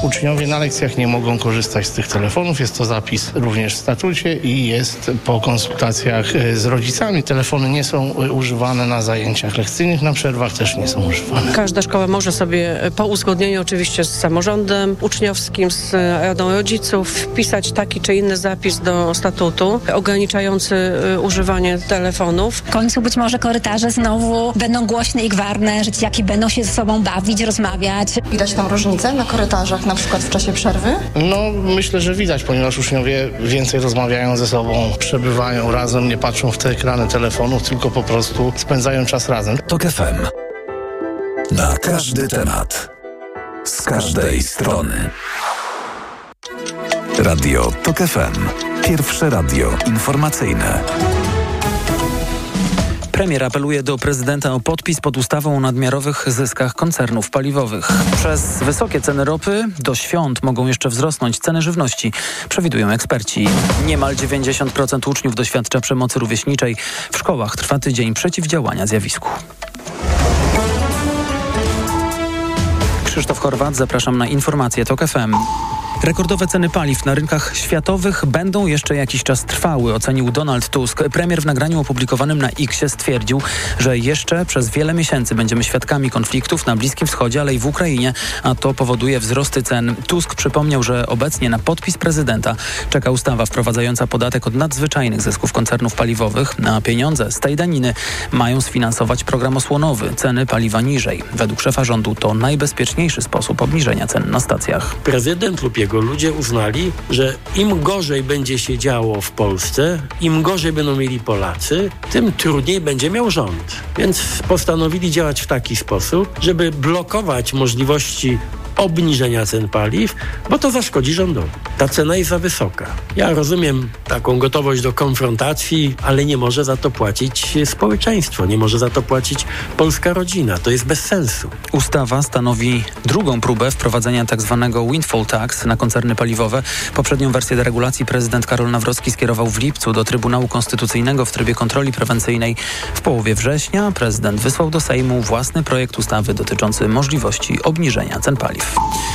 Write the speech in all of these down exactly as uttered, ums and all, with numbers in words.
Uczniowie na lekcjach nie mogą korzystać z tych telefonów. Jest to zapis również w statucie i jest po konsultacjach z rodzicami. Telefony nie są używane na zajęciach lekcyjnych, na przerwach też nie są używane. Każda szkoła może sobie po uzgodnieniu oczywiście z samorządem uczniowskim, z radą rodziców wpisać taki czy inny zapis do statutu ograniczający używanie telefonów. W końcu być może korytarze znowu będą głośne i gwarne, że dzieciaki będą się ze sobą bawić, rozmawiać. Widać tam różnicę na korytarzach, na przykład w czasie przerwy? No myślę, że widać, ponieważ uczniowie więcej rozmawiają ze sobą, przebywają razem, nie patrzą w te ekrany telefonów, tylko po prostu spędzają czas razem. Tok F M. Na każdy temat. Z każdej strony. Radio Tok F M. Pierwsze radio informacyjne. Premier apeluje do prezydenta o podpis pod ustawą o nadmiarowych zyskach koncernów paliwowych. Przez wysokie ceny ropy do świąt mogą jeszcze wzrosnąć ceny żywności, przewidują eksperci. Niemal dziewięćdziesiąt procent uczniów doświadcza przemocy rówieśniczej. W szkołach trwa tydzień przeciwdziałania zjawisku. Krzysztof Horwat, zapraszam na informacje Tok F M. Rekordowe ceny paliw na rynkach światowych będą jeszcze jakiś czas trwały, ocenił Donald Tusk. Premier w nagraniu opublikowanym na X stwierdził, że jeszcze przez wiele miesięcy będziemy świadkami konfliktów na Bliskim Wschodzie, ale i w Ukrainie, a to powoduje wzrosty cen. Tusk przypomniał, że obecnie na podpis prezydenta czeka ustawa wprowadzająca podatek od nadzwyczajnych zysków koncernów paliwowych, a pieniądze z tej daniny mają sfinansować program osłonowy, ceny paliwa niżej. Według szefa rządu to najbezpieczniejszy sposób obniżenia cen na stacjach. Prezydent lub jego ludzie uznali, że im gorzej będzie się działo w Polsce, im gorzej będą mieli Polacy, tym trudniej będzie miał rząd. Więc postanowili działać w taki sposób, żeby blokować możliwości obniżenia cen paliw, bo to zaszkodzi rządowi. Ta cena jest za wysoka. Ja rozumiem taką gotowość do konfrontacji, ale nie może za to płacić społeczeństwo, nie może za to płacić polska rodzina. To jest bez sensu. Ustawa stanowi drugą próbę wprowadzenia tzw. windfall tax na koncerny paliwowe. Poprzednią wersję deregulacji prezydent Karol Nawrocki skierował w lipcu do Trybunału Konstytucyjnego w trybie kontroli prewencyjnej. W połowie września prezydent wysłał do Sejmu własny projekt ustawy dotyczący możliwości obniżenia cen paliw.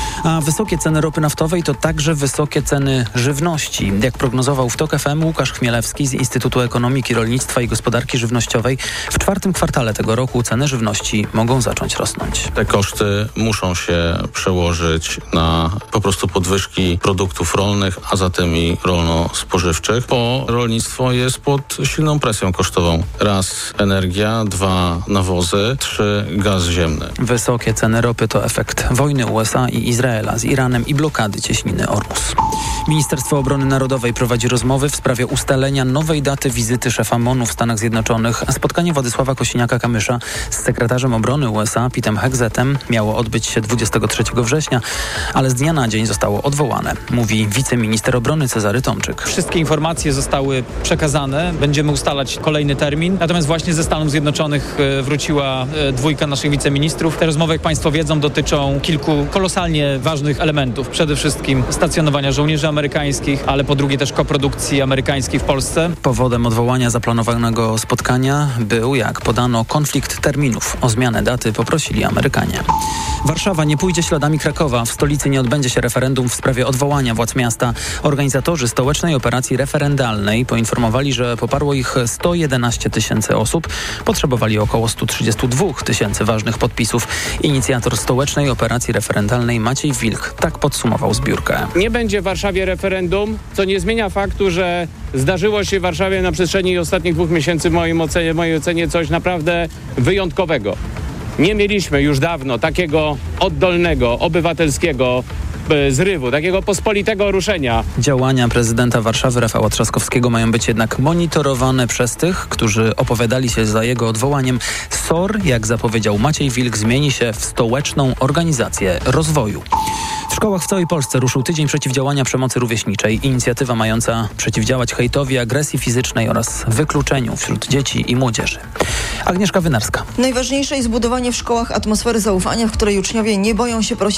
A wysokie ceny ropy naftowej to także wysokie ceny żywności. Jak prognozował w Tok F M Łukasz Chmielewski z Instytutu Ekonomiki, Rolnictwa i Gospodarki Żywnościowej, w czwartym kwartale tego roku ceny żywności mogą zacząć rosnąć. Te koszty muszą się przełożyć na po prostu podwyżki produktów rolnych, a zatem i rolno-spożywczych, bo rolnictwo jest pod silną presją kosztową. Raz energia, dwa nawozy, trzy gaz ziemny. Wysokie ceny ropy to efekt wojny U S A i Izraela z Iranem i blokady cieśniny Ormus. Ministerstwo Obrony Narodowej prowadzi rozmowy w sprawie ustalenia nowej daty wizyty szefa MON-u w Stanach Zjednoczonych. Spotkanie Władysława Kosiniaka-Kamysza z sekretarzem obrony U S A Petem Hegzetem miało odbyć się dwudziestego trzeciego września, ale z dnia na dzień zostało odwołane, mówi wiceminister obrony Cezary Tomczyk. Wszystkie informacje zostały przekazane, będziemy ustalać kolejny termin. Natomiast właśnie ze Stanów Zjednoczonych wróciła dwójka naszych wiceministrów. Te rozmowy, jak Państwo wiedzą, dotyczą kilku kolosalnie ważnych elementów. Przede wszystkim stacjonowania żołnierzy amerykańskich, ale po drugie też koprodukcji amerykańskiej w Polsce. Powodem odwołania zaplanowanego spotkania był, jak podano, konflikt terminów. O zmianę daty poprosili Amerykanie. Warszawa nie pójdzie śladami Krakowa. W stolicy nie odbędzie się referendum w sprawie odwołania władz miasta. Organizatorzy stołecznej operacji referendalnej poinformowali, że poparło ich sto jedenaście tysięcy osób. Potrzebowali około sto trzydzieści dwa tysięcy ważnych podpisów. Inicjator stołecznej operacji referendalnej Maciej Wilk tak podsumował zbiórkę. Nie będzie w Warszawie referendum, co nie zmienia faktu, że zdarzyło się w Warszawie na przestrzeni ostatnich dwóch miesięcy w moim ocenie, mojej ocenie coś naprawdę wyjątkowego. Nie mieliśmy już dawno takiego oddolnego, obywatelskiego zrywu, takiego pospolitego ruszenia. Działania prezydenta Warszawy Rafała Trzaskowskiego mają być jednak monitorowane przez tych, którzy opowiadali się za jego odwołaniem. S O R, jak zapowiedział Maciej Wilk, zmieni się w Stołeczną Organizację Rozwoju. W szkołach w całej Polsce ruszył tydzień przeciwdziałania przemocy rówieśniczej. Inicjatywa mająca przeciwdziałać hejtowi, agresji fizycznej oraz wykluczeniu wśród dzieci i młodzieży. Agnieszka Wynarska. Najważniejsze jest budowanie w szkołach atmosfery zaufania, w której uczniowie nie boją się prosić